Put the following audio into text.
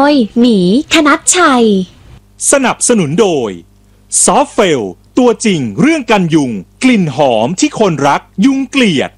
ยหมีคณัชชัยสนับสนุนโดยซอฟเฟลตัวจริงเรื่องกันยุงกลิ่นหอมที่คนรักยุงเกลียด